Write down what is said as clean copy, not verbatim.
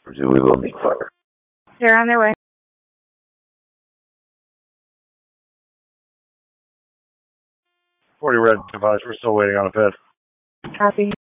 We will need fire. They're on their way. 40 red device. We're still waiting on a pit. Copy.